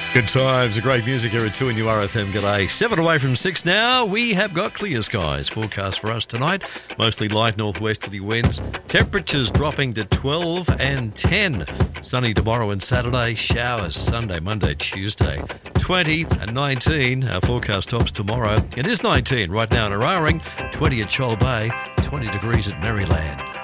Good times, great music here at 2 and URFM. G'day. 7 away from 6 now. We have got clear skies. Forecast for us tonight. Mostly light northwesterly winds. Temperatures dropping to 12 and 10. Sunny tomorrow and Saturday. Showers Sunday, Monday, Tuesday. 20 and 19. Our forecast tops tomorrow. It is 19 right now in Araring. 20 at Chol Bay. 20 degrees at Maryland.